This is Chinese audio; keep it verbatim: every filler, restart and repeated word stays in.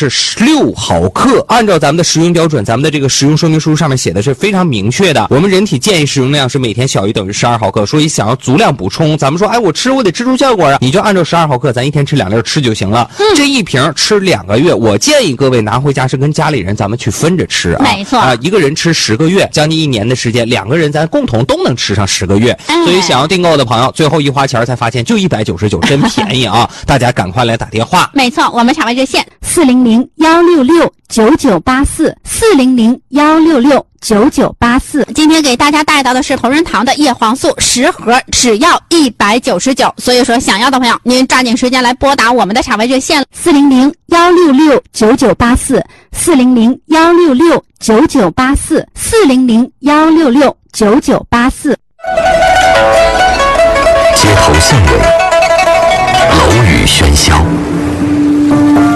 是六毫克。按照咱们的食用标准，咱们的这个食用说明书上面写的是非常明确的，我们人体建议食用量是每天小于等于十二毫克，所以想要足量补充，咱们说哎我吃我得吃出效果啊，你就按照十二毫克，咱一天吃两粒吃就行了。嗯、这一瓶吃两个月，我建议各位拿回家是跟家里人咱们去分着吃啊， 没错啊，一个人吃十个月，将近一年的时间，两个人咱共同都能吃上十个月。哎、所以想要订购的朋友，最后一花钱才发现就一百九十九，真便宜啊！大家赶快来打电话。 没错，我们场外热线四零零幺六六九九八四四零零幺六六九九八四。今天给大家带到的是同仁堂的叶黄素十盒，只要一百九十九。所以说，想要的朋友，您抓紧时间来拨打我们的场外热线四零零幺六六九九八四四零零幺六六九九八四四零零幺六六九九八四。 街头巷尾，楼宇喧嚣。